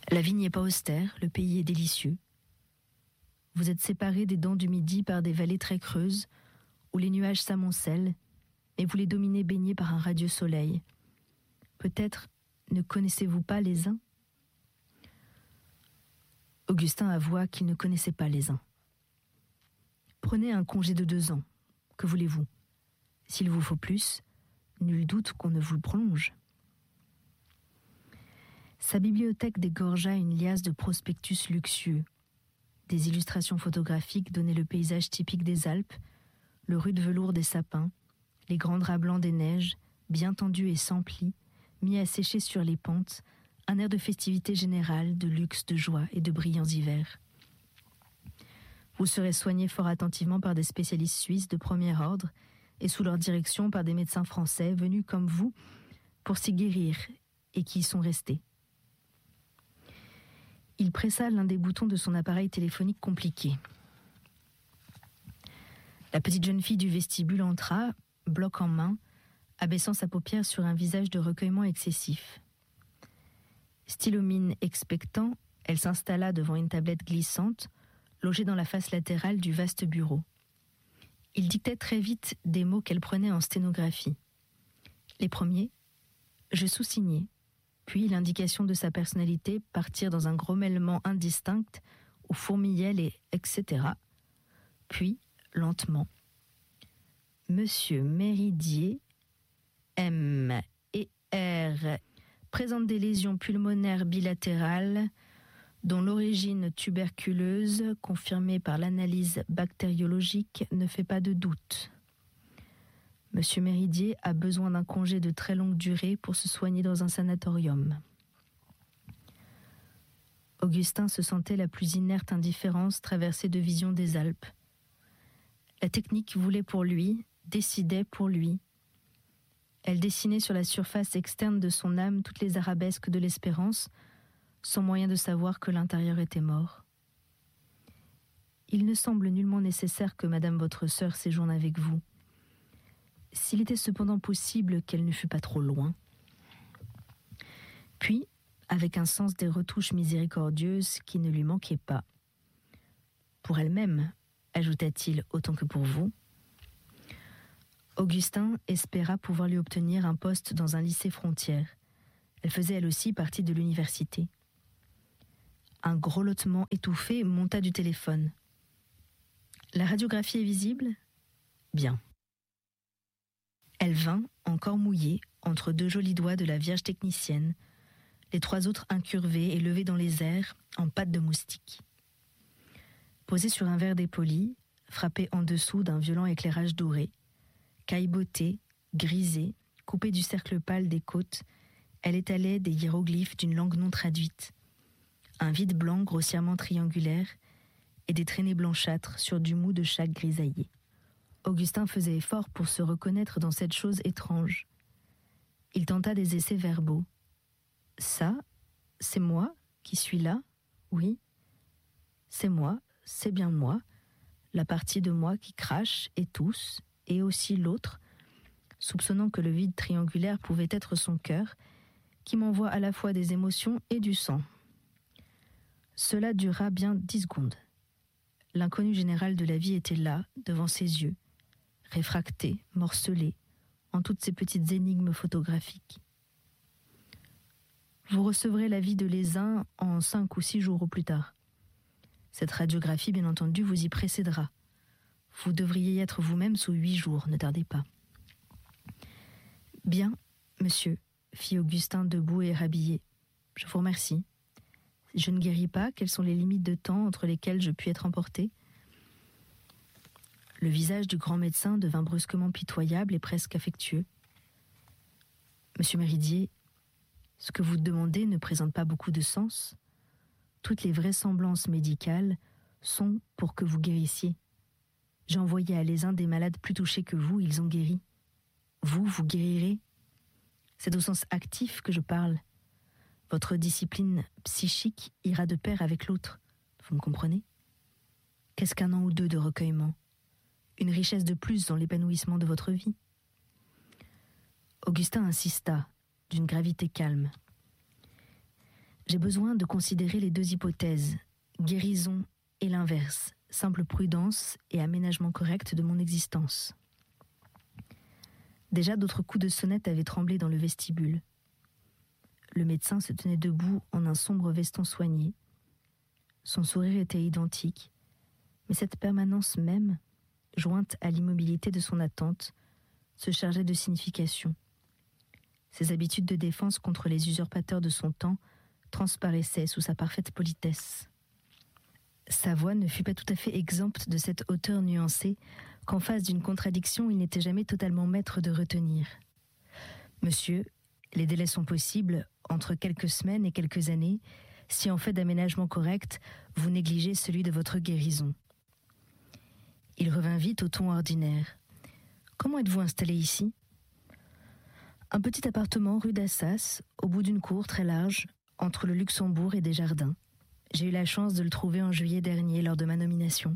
La vie n'y est pas austère, le pays est délicieux. Vous êtes séparés des dents du Midi par des vallées très creuses, où les nuages s'amoncellent, mais vous les dominez baignés par un radieux soleil. Peut-être ne connaissez-vous pas les uns ? Augustin avoua qu'il ne connaissait pas les uns. Prenez un congé de 2 ans. Que voulez-vous ? S'il vous faut plus, nul doute qu'on ne vous le prolonge. Sa bibliothèque dégorgea une liasse de prospectus luxueux. Des illustrations photographiques donnaient le paysage typique des Alpes, le rude velours des sapins, les grands draps blancs des neiges, bien tendus et sans plis, mis à sécher sur les pentes, un air de festivité générale, de luxe, de joie et de brillants hivers. Vous serez soigné fort attentivement par des spécialistes suisses de premier ordre et sous leur direction par des médecins français venus comme vous pour s'y guérir et qui y sont restés. Il pressa l'un des boutons de son appareil téléphonique compliqué. La petite jeune fille du vestibule entra, bloc en main, abaissant sa paupière sur un visage de recueillement excessif. Stylomine expectant, elle s'installa devant une tablette glissante, logée dans la face latérale du vaste bureau. Il dictait très vite des mots qu'elle prenait en sténographie. Les premiers, je sous-signais, puis l'indication de sa personnalité partir dans un grommellement indistinct où fourmillaient les etc. Puis, lentement, Monsieur Méridier, M et R, présente des lésions pulmonaires bilatérales dont l'origine tuberculeuse, confirmée par l'analyse bactériologique, ne fait pas de doute. Monsieur Méridier a besoin d'un congé de très longue durée pour se soigner dans un sanatorium. Augustin se sentait la plus inerte indifférence traversée de visions des Alpes. La technique voulait pour lui, décidait pour lui. Elle dessinait sur la surface externe de son âme toutes les arabesques de l'espérance, sans moyen de savoir que l'intérieur était mort. Il ne semble nullement nécessaire que madame votre sœur séjourne avec vous. S'il était cependant possible qu'elle ne fût pas trop loin. Puis, avec un sens des retouches miséricordieuses qui ne lui manquait pas. Pour elle-même, ajouta-t-il, autant que pour vous. Augustin espéra pouvoir lui obtenir un poste dans un lycée frontière. Elle faisait elle aussi partie de l'université. Un grelottement étouffé monta du téléphone. La radiographie est visible ? Bien. Elle vint, encore mouillée, entre 2 jolis doigts de la vierge technicienne, les 3 autres incurvés et levés dans les airs, en pattes de moustique. Posée sur un verre dépoli, frappé en dessous d'un violent éclairage doré, caillebottée, grisée, coupée du cercle pâle des côtes, elle étalait des hiéroglyphes d'une langue non traduite, un vide blanc grossièrement triangulaire et des traînées blanchâtres sur du mou de chaque grisaillé. Augustin faisait effort pour se reconnaître dans cette chose étrange. Il tenta des essais verbaux. Ça, c'est moi qui suis là, oui. C'est moi, c'est bien moi, la partie de moi qui crache et tousse, et aussi l'autre, soupçonnant que le vide triangulaire pouvait être son cœur, qui m'envoie à la fois des émotions et du sang. Cela dura bien 10 secondes. L'inconnu général de la vie était là, devant ses yeux, réfracté, morcelé, en toutes ces petites énigmes photographiques. Vous recevrez l'avis de les uns en 5 ou 6 jours au plus tard. Cette radiographie, bien entendu, vous y précédera. Vous devriez y être vous-même sous 8 jours, ne tardez pas. Bien, monsieur, fit Augustin debout et rhabillé. Je vous remercie. Je ne guéris pas, quelles sont les limites de temps entre lesquelles je puis être emporté ? Le visage du grand médecin devint brusquement pitoyable et presque affectueux. Monsieur Méridier, ce que vous demandez ne présente pas beaucoup de sens. Toutes les vraisemblances médicales sont pour que vous guérissiez. J'ai envoyé à les uns des malades plus touchés que vous, ils ont guéri. Vous, vous guérirez. C'est au sens actif que je parle. Votre discipline psychique ira de pair avec l'autre. Vous me comprenez ? Qu'est-ce qu'un an ou 2 de recueillement ? Une richesse de plus dans l'épanouissement de votre vie. Augustin insista, d'une gravité calme. J'ai besoin de considérer les deux hypothèses, guérison et l'inverse, simple prudence et aménagement correct de mon existence. Déjà d'autres coups de sonnette avaient tremblé dans le vestibule. Le médecin se tenait debout en un sombre veston soigné. Son sourire était identique, mais cette permanence même, jointe à l'immobilité de son attente, se chargeait de signification. Ses habitudes de défense contre les usurpateurs de son temps transparaissaient sous sa parfaite politesse. Sa voix ne fut pas tout à fait exempte de cette hauteur nuancée qu'en face d'une contradiction il n'était jamais totalement maître de retenir. « Monsieur, les délais sont possibles entre quelques semaines et quelques années si en fait d'aménagement correct, vous négligez celui de votre guérison. » Il revint vite au ton ordinaire. « Comment êtes-vous installé ici ?»« Un petit appartement rue d'Assas, au bout d'une cour très large, entre le Luxembourg et des jardins. J'ai eu la chance de le trouver en juillet dernier lors de ma nomination.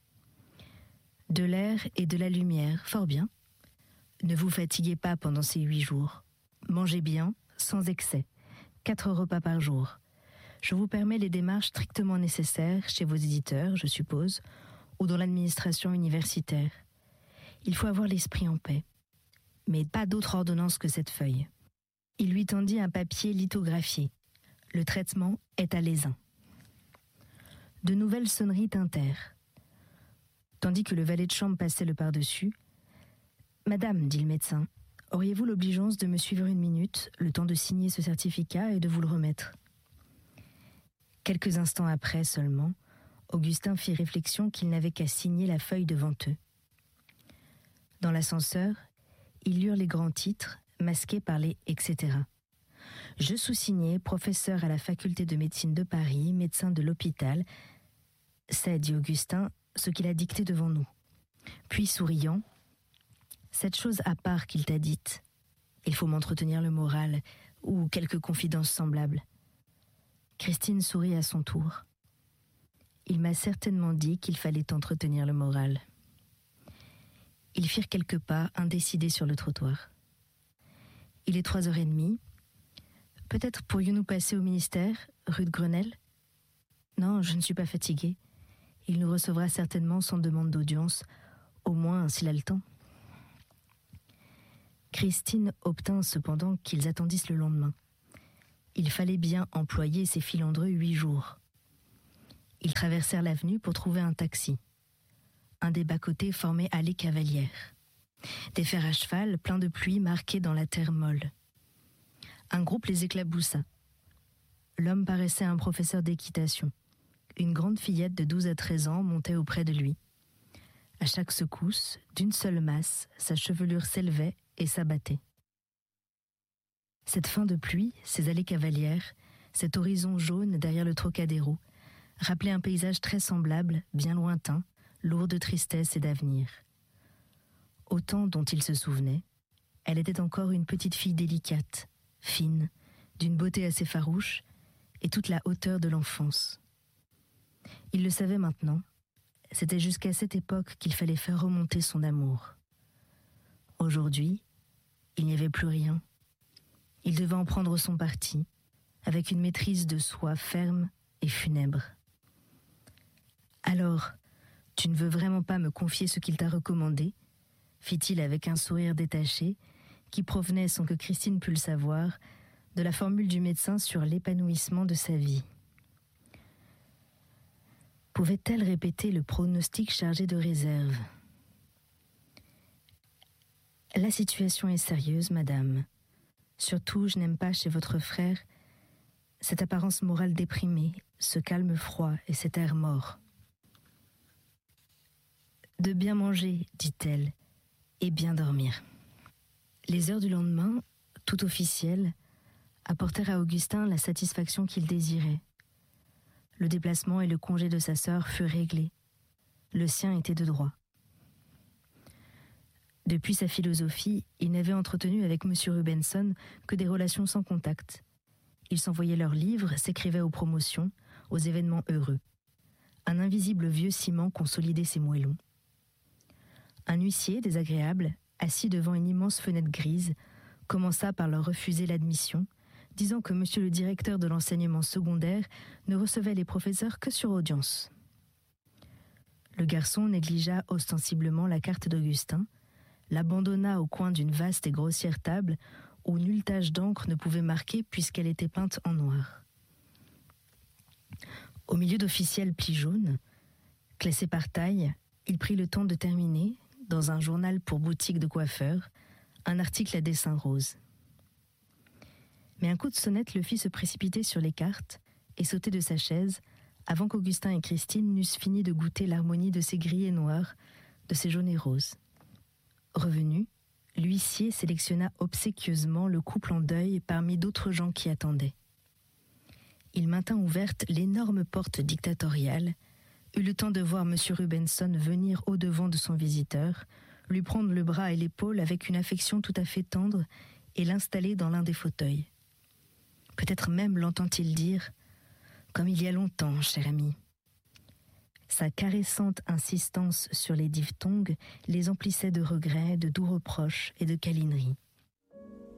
De l'air et de la lumière, fort bien. Ne vous fatiguez pas pendant ces 8 jours. Mangez bien, sans excès. 4 repas par jour. Je vous permets les démarches strictement nécessaires chez vos éditeurs, je suppose, ou dans l'administration universitaire. Il faut avoir l'esprit en paix. Mais pas d'autre ordonnance que cette feuille. » Il lui tendit un papier lithographié. Le traitement est à l'aisin. De nouvelles sonneries tintèrent. Tandis que le valet de chambre passait le par-dessus, « Madame, dit le médecin, auriez-vous l'obligeance de me suivre 1 minute, le temps de signer ce certificat et de vous le remettre ?» Quelques instants après seulement, Augustin fit réflexion qu'il n'avait qu'à signer la feuille devant eux. Dans l'ascenseur, ils lurent les grands titres, masqués par les « etc. » Je sous-signais, professeur à la faculté de médecine de Paris, médecin de l'hôpital. C'est, dit Augustin, ce qu'il a dicté devant nous. Puis, souriant, cette chose à part qu'il t'a dite. Il faut m'entretenir le moral, ou quelques confidences semblables. Christine sourit à son tour. Il m'a certainement dit qu'il fallait entretenir le moral. Ils firent quelques pas, indécidés sur le trottoir. Il est 3h30. Peut-être pourrions-nous passer au ministère, rue de Grenelle ? Non, je ne suis pas fatiguée. Il nous recevra certainement sans demande d'audience, au moins s'il a le temps. Christine obtint cependant qu'ils attendissent le lendemain. Il fallait bien employer ces filandreux 8 jours. Ils traversèrent l'avenue pour trouver un taxi. Un des bas-côtés formait allée Cavalière. Des fers à cheval pleins de pluie marqués dans la terre molle. Un groupe les éclaboussa. L'homme paraissait un professeur d'équitation. Une grande fillette de 12 à 13 ans montait auprès de lui. À chaque secousse, d'une seule masse, sa chevelure s'élevait et s'abattait. Cette fin de pluie, ces allées Cavalières, cet horizon jaune derrière le Trocadéro, rappelaient un paysage très semblable, bien lointain, lourd de tristesse et d'avenir. Au temps dont il se souvenait, elle était encore une petite fille délicate, fine, d'une beauté assez farouche, et toute la hauteur de l'enfance. Il le savait maintenant, c'était jusqu'à cette époque qu'il fallait faire remonter son amour. Aujourd'hui, il n'y avait plus rien. Il devait en prendre son parti, avec une maîtrise de soi ferme et funèbre. « Alors, tu ne veux vraiment pas me confier ce qu'il t'a recommandé ?» fit-il avec un sourire détaché, qui provenait, sans que Christine pût le savoir, de la formule du médecin sur l'épanouissement de sa vie. Pouvait-elle répéter le pronostic chargé de réserve ? « La situation est sérieuse, madame. Surtout, je n'aime pas chez votre frère cette apparence morale déprimée, ce calme froid et cet air mort. »« De bien manger, dit-elle, et bien dormir. » Les heures du lendemain, tout officielles, apportèrent à Augustin la satisfaction qu'il désirait. Le déplacement et le congé de sa sœur furent réglés. Le sien était de droit. Depuis sa philosophie, il n'avait entretenu avec M. Rubenson que des relations sans contact. Ils s'envoyaient leurs livres, s'écrivaient aux promotions, aux événements heureux. Un invisible vieux ciment consolidait ses moellons. Un huissier désagréable, assis devant une immense fenêtre grise, commença par leur refuser l'admission, disant que monsieur le directeur de l'enseignement secondaire ne recevait les professeurs que sur audience. Le garçon négligea ostensiblement la carte d'Augustin, l'abandonna au coin d'une vaste et grossière table où nulle tache d'encre ne pouvait marquer puisqu'elle était peinte en noir. Au milieu d'officiels plis jaunes, classés par taille, il prit le temps de terminer, dans un journal pour boutique de coiffeur, un article à dessin rose. Mais un coup de sonnette le fit se précipiter sur les cartes et sauter de sa chaise avant qu'Augustin et Christine n'eussent fini de goûter l'harmonie de ces gris et noirs, de ces jaunes et roses. Revenu, l'huissier sélectionna obséquieusement le couple en deuil parmi d'autres gens qui attendaient. Il maintint ouverte l'énorme porte dictatoriale, eut le temps de voir M. Rubenson venir au-devant de son visiteur, lui prendre le bras et l'épaule avec une affection tout à fait tendre et l'installer dans l'un des fauteuils. Peut-être même l'entend-il dire « Comme il y a longtemps, cher ami ». Sa caressante insistance sur les diphtongues les emplissait de regrets, de doux reproches et de câlineries.